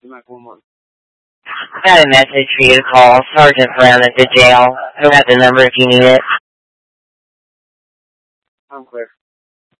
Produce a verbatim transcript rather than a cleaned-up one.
Be back one more. I got a message for you to call Sergeant Brown at the jail. He'll have the number if you need it. I'm clear.